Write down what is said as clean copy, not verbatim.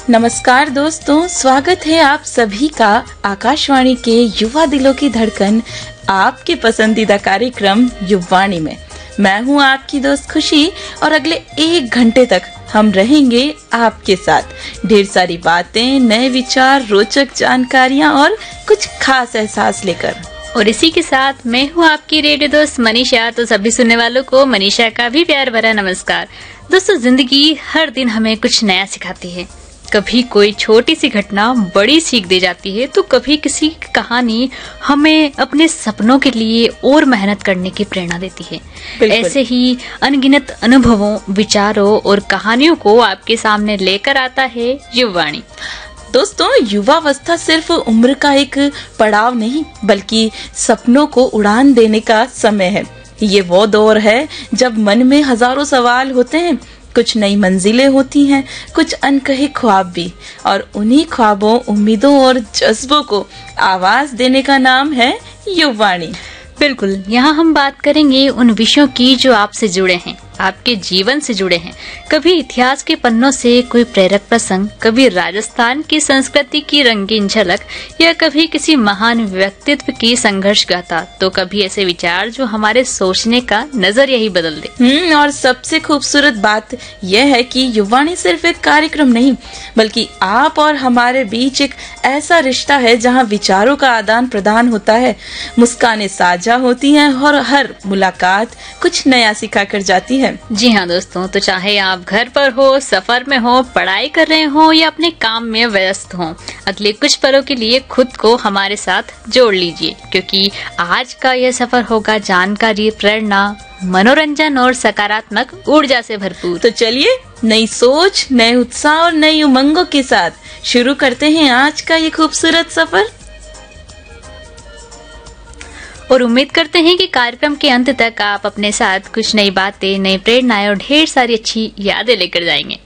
नमस्कार दोस्तों, स्वागत है आप सभी का आकाशवाणी के युवा दिलों की धड़कन आपके पसंदीदा कार्यक्रम युवाणी में। मैं हूं आपकी दोस्त खुशी और अगले 1 घंटे तक हम रहेंगे आपके साथ। ढेर सारी बातें, नए विचार, रोचक जानकारियां और कुछ खास एहसास लेकर। और इसी के साथ मैं हूं आपकी रेडियो दोस्त मनीषा। तो सभी सुनने वालों को मनीषा का भी प्यार भरा नमस्कार। दोस्तों, जिंदगी हर दिन हमें कुछ नया सिखाती है। कभी कोई छोटी सी घटना बड़ी सीख दे जाती है, तो कभी किसी कहानी हमें अपने सपनों के लिए और मेहनत करने की प्रेरणा देती है। ऐसे ही अनगिनत अनुभवों, विचारों और कहानियों को आपके सामने लेकर आता है युवाणी। दोस्तों, युवावस्था सिर्फ उम्र का एक पड़ाव नहीं, बल्कि सपनों को उड़ान देने का समय है। ये वो दौर है जब मन में हजारों सवाल होते हैं, कुछ नई मंजिलें होती हैं, कुछ अनकहे ख्वाब भी, और उन्हीं ख्वाबों, उम्मीदों और जज्बों को आवाज देने का नाम है युवाणी। बिल्कुल, यहाँ हम बात करेंगे उन विषयों की जो आपसे जुड़े हैं, आपके जीवन से जुड़े हैं। कभी इतिहास के पन्नों से कोई प्रेरक प्रसंग, कभी राजस्थान की संस्कृति की रंगीन झलक, या कभी किसी महान व्यक्तित्व की संघर्ष गाथा, तो कभी ऐसे विचार जो हमारे सोचने का नजरिया ही बदल दे। और सबसे खूबसूरत बात यह है कि युवाणी सिर्फ एक कार्यक्रम नहीं, बल्कि आप और हमारे बीच एक ऐसा रिश्ता है जहाँ विचारों का आदान प्रदान होता है, मुस्कानें साझा होती हैं और हर मुलाकात कुछ नया सिखा कर जाती है। जी हाँ दोस्तों, तो चाहे आप घर पर हो, सफर में हो, पढ़ाई कर रहे हो या अपने काम में व्यस्त हो, अगले कुछ पलों के लिए खुद को हमारे साथ जोड़ लीजिए, क्योंकि आज का यह सफर होगा जानकारी, प्रेरणा, मनोरंजन और सकारात्मक ऊर्जा से भरपूर। तो चलिए, नई सोच, नए उत्साह और नई उमंगों के साथ शुरू करते हैं आज का ये खूबसूरत सफर। और उम्मीद करते हैं कि कार्यक्रम के अंत तक आप अपने साथ कुछ नई बातें, नई प्रेरणाएं और ढेर सारी अच्छी यादें लेकर जाएंगे।